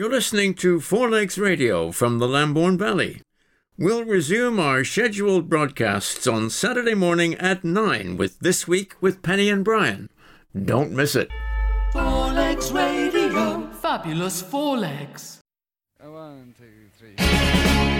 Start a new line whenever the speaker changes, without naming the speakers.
You're listening to Four Legs Radio from the Lambourne Valley. We'll resume our scheduled broadcasts on Saturday morning at 9 with This Week with Penny and Brian. Don't miss it.
Four Legs Radio. Fabulous Four Legs.
1, 2, 3.